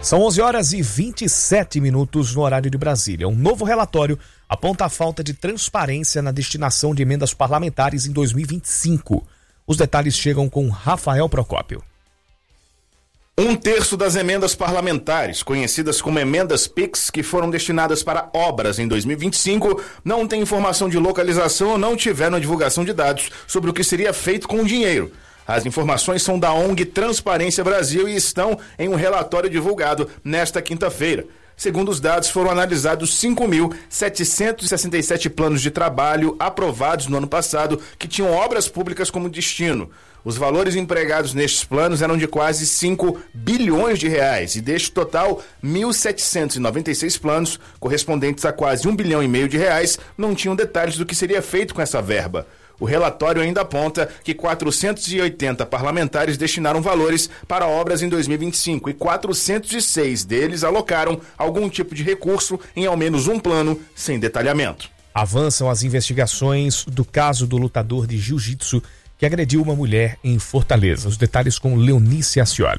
São 11h27 no horário de Brasília. Um novo relatório aponta a falta de transparência na destinação de emendas parlamentares em 2025. Os detalhes chegam com Rafael Procópio. 1/3 das emendas parlamentares, conhecidas como emendas PIX, que foram destinadas para obras em 2025, não tem informação de localização ou não tiveram a divulgação de dados sobre o que seria feito com o dinheiro. As informações são da ONG Transparência Brasil e estão em um relatório divulgado nesta quinta-feira. Segundo os dados, foram analisados 5.767 planos de trabalho aprovados no ano passado que tinham obras públicas como destino. Os valores empregados nestes planos eram de quase 5 bilhões de reais e deste total, 1.796 planos, correspondentes a quase 1,5 bilhão de reais, não tinham detalhes do que seria feito com essa verba. O relatório ainda aponta que 480 parlamentares destinaram valores para obras em 2025 e 406 deles alocaram algum tipo de recurso em ao menos um plano sem detalhamento. Avançam as investigações do caso do lutador de jiu-jitsu que agrediu uma mulher em Fortaleza. Os detalhes com Leonice Ascioli.